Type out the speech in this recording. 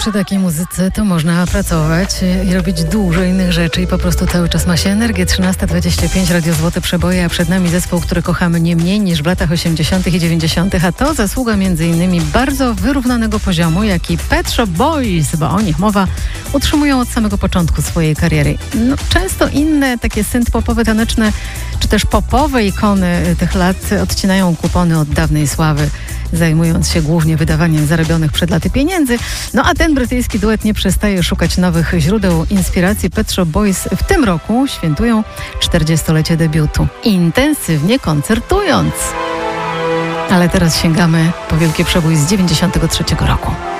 przy takiej muzyce to można pracować i robić dużo innych rzeczy i po prostu cały czas ma się energię. 13:25, Radio Złote Przeboje, a przed nami zespół, który kochamy nie mniej niż w latach 80. i 90., a to zasługa m.in. bardzo wyrównanego poziomu, jaki Pet Shop Boys, bo o nich mowa, utrzymują od samego początku swojej kariery. No, często inne takie synth-popowe, taneczne czy też popowe ikony tych lat odcinają kupony od dawnej sławy, zajmując się głównie wydawaniem zarobionych przed laty pieniędzy. No a ten brytyjski duet nie przestaje szukać nowych źródeł inspiracji. Pet Shop Boys w tym roku świętują 40-lecie debiutu, intensywnie koncertując. Ale teraz sięgamy po wielki przebój z 93 roku.